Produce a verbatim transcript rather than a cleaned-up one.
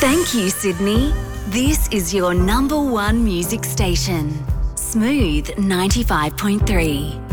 Thank you, Sydney. This is your number one music station. Smooth ninety-five point three.